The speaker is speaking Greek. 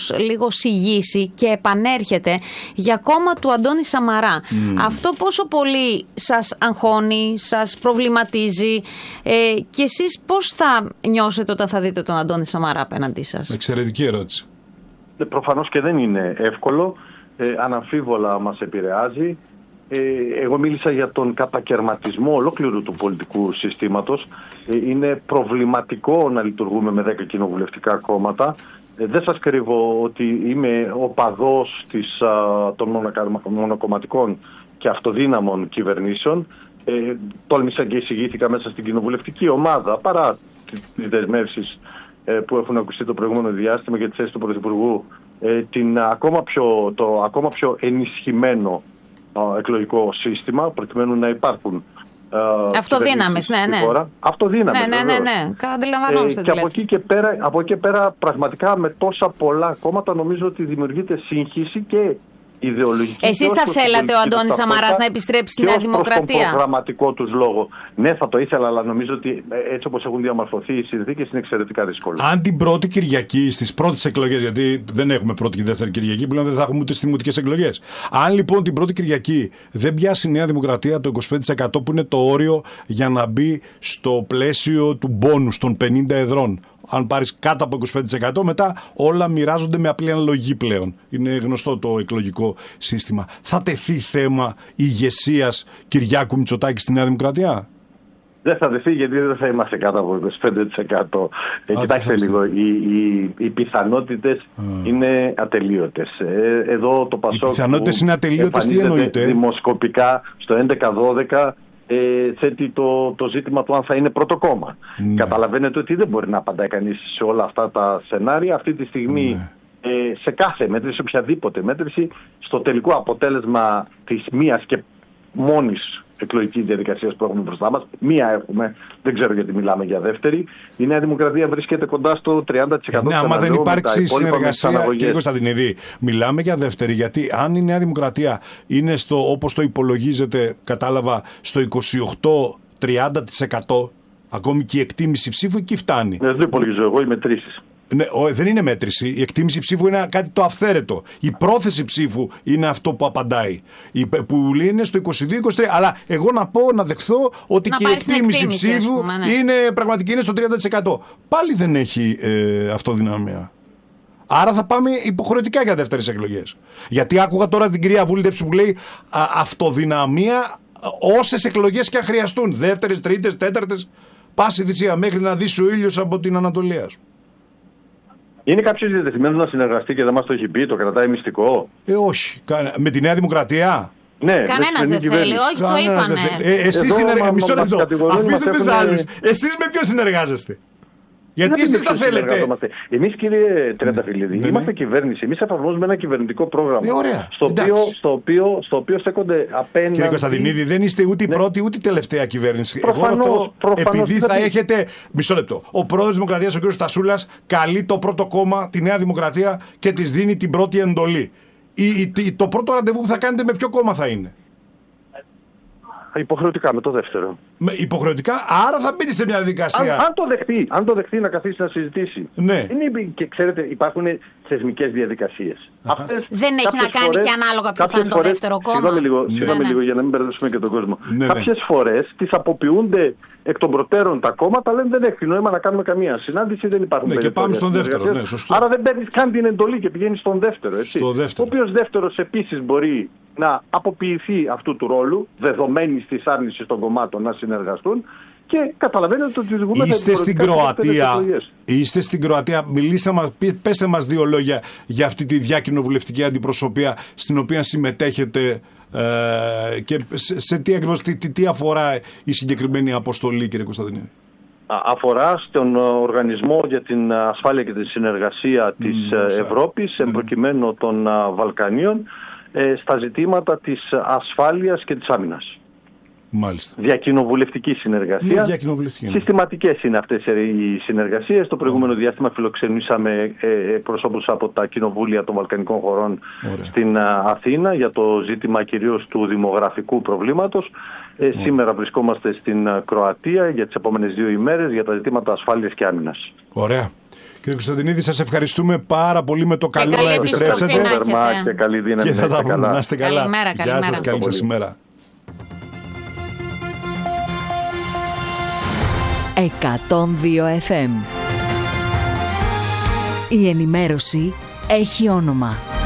κάπως λίγο σιγήσει και επανέρχεται για κόμμα του Αντώνη Σαμαρά. Αυτό πόσο πολύ σας αγχώνει, σας προβληματίζει και εσείς πώς θα νιώσετε όταν θα δείτε τον Αντώνη Σαμαρά απέναντί σας? Εξαιρετική ερώτηση. Προφανώς και δεν είναι εύκολο. Αναμφίβολα μας επηρεάζει. Εγώ μίλησα για τον κατακερματισμό ολόκληρου του πολιτικού συστήματος. Είναι προβληματικό να λειτουργούμε με 10 κοινοβουλευτικά κόμματα. Δεν σας κρύβω ότι είμαι οπαδός των μονοκομματικών και αυτοδύναμων κυβερνήσεων. Τόλμησα και εισηγήθηκα μέσα στην κοινοβουλευτική ομάδα, παρά τις δεσμεύσεις που έχουν ακουστεί το προηγούμενο διάστημα για τη θέση του Πρωθυπουργού, το ακόμα πιο ενισχυμένο εκλογικό σύστημα, προκειμένου να υπάρχουν αυτοδύναμες, ναι. Αυτοδύναμες, ναι. Αντιλαμβανόμαστε. Και από εκεί και πέρα, πραγματικά με τόσα πολλά κόμματα, νομίζω ότι δημιουργείται σύγχυση και ιδεολογική. Εσείς θα θέλατε ο Αντώνης Σαμαράς να επιστρέψει στη Νέα Δημοκρατία? Προς τον προγραμματικό τους λόγο. Ναι, θα το ήθελα, αλλά νομίζω ότι έτσι όπως έχουν διαμορφωθεί οι συνθήκες είναι εξαιρετικά δύσκολο. Αν την πρώτη Κυριακή, στις πρώτες εκλογές, γιατί δεν έχουμε πρώτη και δεύτερη Κυριακή, πλέον δεν θα έχουμε ούτε στις δημοτικές εκλογές. Αν λοιπόν την πρώτη Κυριακή δεν πιάσει η Νέα Δημοκρατία το 25% που είναι το όριο για να μπει στο πλαίσιο του μπόνους των 50 εδρών. Αν πάρεις κάτω από 25%, μετά όλα μοιράζονται με απλή αναλογή πλέον. Είναι γνωστό το εκλογικό σύστημα. Θα τεθεί θέμα ηγεσίας Κυριάκου Μητσοτάκη στη Νέα Δημοκρατία? Δεν θα τεθεί, γιατί δεν θα είμαστε κάτω από 25%. Κοιτάξτε λίγο, οι πιθανότητες είναι ατελείωτες. Εδώ το Πασόκ, οι πιθανότητες είναι ατελείωτες, τι εννοείται? Δημοσκοπικά στο 11-12 θέτει το ζήτημα του αν θα είναι πρώτο κόμμα. Καταλαβαίνετε ότι δεν μπορεί να απαντάει κανείς σε όλα αυτά τα σενάρια. Αυτή τη στιγμή σε κάθε μέτρηση, οποιαδήποτε μέτρηση, στο τελικό αποτέλεσμα της μίας και μόνης εκλογικής διαδικασίας που έχουμε μπροστά μας, μία έχουμε, δεν ξέρω γιατί μιλάμε για δεύτερη, η Νέα Δημοκρατία βρίσκεται κοντά στο 30%. Ναι, άμα δεν υπάρξει συνεργασία, κύριε Κωνσταντινίδη, μιλάμε για δεύτερη, γιατί αν η Νέα Δημοκρατία είναι όπως το υπολογίζεται, κατάλαβα, στο 28-30%, ακόμη και η εκτίμηση ψήφου εκεί φτάνει. Δεν το υπολογίζω εγώ, οι μετρήσεις. Ναι, δεν είναι μέτρηση. Η εκτίμηση ψήφου είναι κάτι το αυθαίρετο. Η πρόθεση ψήφου είναι αυτό που απαντάει. Που είναι στο 22-23. Αλλά εγώ να δεχθώ ότι και η εκτίμηση ψήφου είναι πραγματική, είναι στο 30%. Πάλι δεν έχει αυτοδυναμία. Άρα θα πάμε υποχρεωτικά για δεύτερες εκλογές. Γιατί άκουγα τώρα την κυρία Βούλτεψη που λέει αυτοδυναμία όσες εκλογές και αν χρειαστούν. Δεύτερες, τρίτες, τέταρτες. Πάση θυσία μέχρι να δύσει ο ήλιος από την Ανατολία. Είναι κάποιος διατεθειμένος να συνεργαστεί και δεν μας το έχει πει, το κρατάει μυστικό? Όχι. Με τη Νέα Δημοκρατία? Ναι, κανένας δεν θέλει, όχι, το είπανε. Εσείς μισό λεπτό, αφήστε τους άλλους. Εσείς με ποιον συνεργάζεστε? Γιατί εσείς τα θέλετε? Εμείς, κύριε Τριανταφυλλίδη, είμαστε κυβέρνηση. Εμείς εφαρμόζουμε ένα κυβερνητικό πρόγραμμα. Στο οποίο στέκονται απέναντι. Κύριε Κωνσταντινίδη, δεν είστε ούτε η πρώτη ούτε η τελευταία κυβέρνηση. Εγώ επειδή θα έχετε. Μισό λεπτό. Ο πρόεδρος της Δημοκρατίας, ο κ. Στασούλας, καλεί το πρώτο κόμμα, τη Νέα Δημοκρατία, και της δίνει την πρώτη εντολή. Το πρώτο ραντεβού που θα κάνετε με ποιο κόμμα θα είναι? Υποχρεωτικά με το δεύτερο. Υποχρεωτικά, άρα θα μπείτε σε μια διαδικασία. Αν το δεχτεί να καθίσει να συζητήσει. Ναι. Και ξέρετε, υπάρχουν θεσμικές διαδικασίες. Δεν έχει να κάνει και ανάλογα ποιο θα είναι το δεύτερο κόμμα. Συγγνώμη λίγο για να μην μπερδέψουμε και τον κόσμο. Κάποιες φορές τις αποποιούνται εκ των προτέρων τα κόμματα, λένε δεν έχει νόημα να κάνουμε καμία συνάντηση, δεν υπάρχουν περιπτώσεις. Και πάμε στον δεύτερο. Ναι, σωστό. Άρα δεν παίρνει καν την εντολή και πηγαίνει στον δεύτερο. Ο οποίος δεύτερος επίσης μπορεί να αποποιηθεί αυτού του ρόλου, δεδομένης της άρνησης των κομμάτων να συνεργαστούν, και καταλαβαίνετε ότι οδηγούμε είστε στην Κροατία. Πέστε μας δύο λόγια για αυτή τη διακοινοβουλευτική αντιπροσωπεία στην οποία συμμετέχετε και σε τι ακριβώς, τι αφορά η συγκεκριμένη αποστολή, κύριε Κωνσταντινίδη? Αφορά στον Οργανισμό για την Ασφάλεια και τη Συνεργασία της Ευρώπης, εμπροκειμένου των Βαλκανίων, στα ζητήματα της ασφάλειας και της άμυνας. Μάλιστα. Διακοινοβουλευτική συνεργασία. Συστηματικές είναι αυτές οι συνεργασίες. Το προηγούμενο διάστημα φιλοξενήσαμε προσώπους από τα κοινοβούλια των Βαλκανικών χωρών στην Αθήνα για το ζήτημα κυρίως του δημογραφικού προβλήματος. Σήμερα βρισκόμαστε στην Κροατία για τις επόμενες 2 ημέρες για τα ζητήματα ασφάλειας και άμυνας. Ωραία. Κύριε Κωνσταντινίδη, σας ευχαριστούμε πάρα πολύ, με το καλό να επιστρέψετε. Και καλή δύναμη. Και θα τα πούμε. Να είστε καλά. Καλημέρα, Γεια σας, καλή σας ημέρα. 102 FM. Η ενημέρωση έχει όνομα.